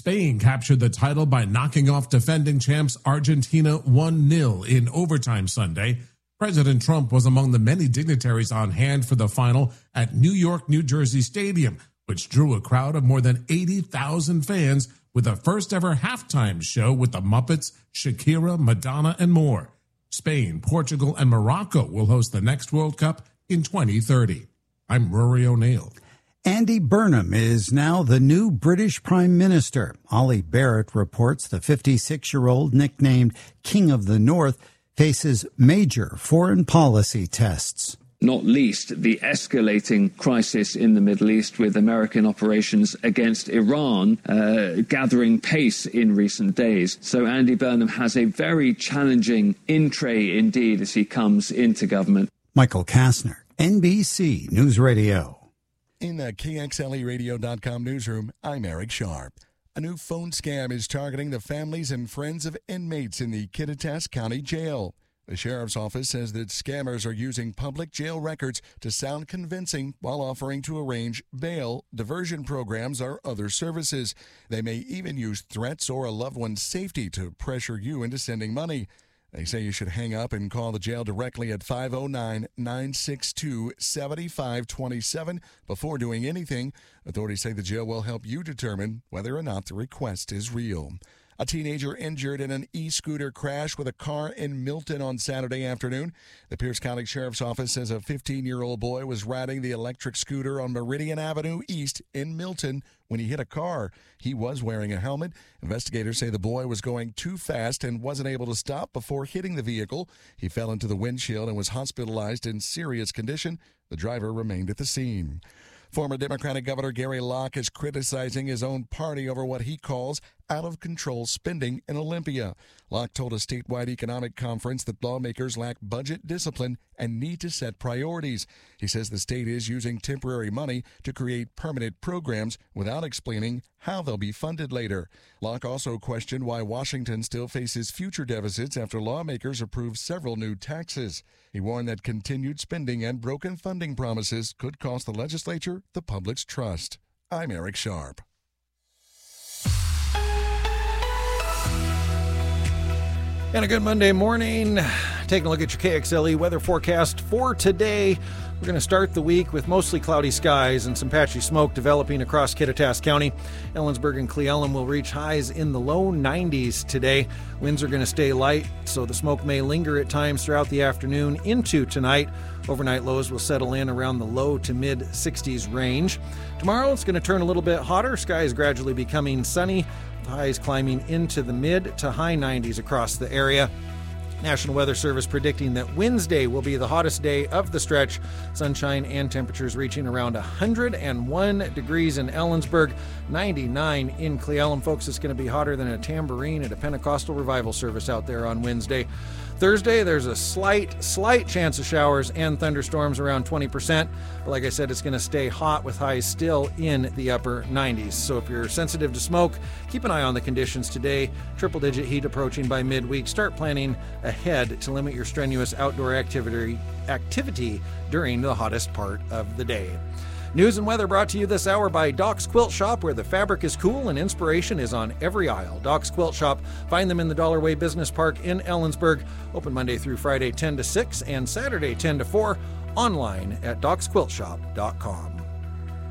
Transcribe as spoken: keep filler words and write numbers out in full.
Spain captured the title by knocking off defending champs Argentina one nil in overtime Sunday. President Trump was among the many dignitaries on hand for the final at New York, New Jersey Stadium, which drew a crowd of more than eighty thousand fans with a first-ever halftime show with the Muppets, Shakira, Madonna, and more. Spain, Portugal, and Morocco will host the next World Cup in twenty thirty. I'm Rory O'Neill. Andy Burnham is now the new British Prime Minister. Ollie Barrett reports the fifty-six-year-old, nicknamed King of the North, faces major foreign policy tests. Not least the escalating crisis in the Middle East, with American operations against Iran uh, gathering pace in recent days. So Andy Burnham has a very challenging in-tray indeed as he comes into government. Michael Kastner, N B C News Radio. In the K X L E radio dot com newsroom, I'm Eric Sharp. A new phone scam is targeting the families and friends of inmates in the Kittitas County Jail. The sheriff's office says that scammers are using public jail records to sound convincing while offering to arrange bail, diversion programs, or other services. They may even use threats or a loved one's safety to pressure you into sending money. They say you should hang up and call the jail directly at five oh nine, nine six two, seven five two seven before doing anything. Authorities say the jail will help you determine whether or not the request is real. A teenager injured in an e-scooter crash with a car in Milton on Saturday afternoon. The Pierce County Sheriff's Office says a fifteen-year-old boy was riding the electric scooter on Meridian Avenue East in Milton when he hit a car. He was wearing a helmet. Investigators say the boy was going too fast and wasn't able to stop before hitting the vehicle. He fell into the windshield and was hospitalized in serious condition. The driver remained at the scene. Former Democratic Governor Gary Locke is criticizing his own party over what he calls out-of-control spending in Olympia. Locke told a statewide economic conference that lawmakers lack budget discipline and need to set priorities. He says the state is using temporary money to create permanent programs without explaining how they'll be funded later. Locke also questioned why Washington still faces future deficits after lawmakers approved several new taxes. He warned that continued spending and broken funding promises could cost the legislature the public's trust. I'm Eric Sharp. And a good Monday morning. Taking a look at your K X L E weather forecast for today. We're going to start the week with mostly cloudy skies and some patchy smoke developing across Kittitas County. Ellensburg and Cle Elum will reach highs in the low nineties today. Winds are going to stay light, so the smoke may linger at times throughout the afternoon into tonight. Overnight lows will settle in around the low to mid sixties range. Tomorrow it's going to turn a little bit hotter. Skies gradually becoming sunny, with highs climbing into the mid to high nineties across the area. National Weather Service predicting that Wednesday will be the hottest day of the stretch. Sunshine and temperatures reaching around one hundred one degrees in Ellensburg, ninety-nine in Cle Elum. Folks, it's going to be hotter than a tambourine at a Pentecostal revival service out there on Wednesday. Thursday, there's a slight, slight chance of showers and thunderstorms around twenty percent. But like I said, it's going to stay hot with highs still in the upper nineties. So if you're sensitive to smoke, keep an eye on the conditions today. Triple-digit heat approaching by midweek. Start planning ahead to limit your strenuous outdoor activity, activity during the hottest part of the day. News and weather brought to you this hour by Doc's Quilt Shop, where the fabric is cool and inspiration is on every aisle. Doc's Quilt Shop. Find them in the Dollar Way Business Park in Ellensburg. Open Monday through Friday ten to six and Saturday ten to four. Online at docs quilt shop dot com.